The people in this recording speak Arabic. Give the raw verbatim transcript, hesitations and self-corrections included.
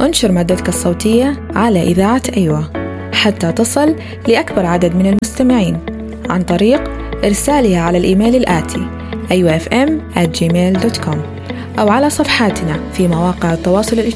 انشر مادتك الصوتية على إذاعة أيوة حتى تصل لأكبر عدد من المستمعين عن طريق إرسالها على الإيميل الآتي أيوة إف إم آت جيميل دوت كوم أو على صفحاتنا في مواقع التواصل الاجتماعي.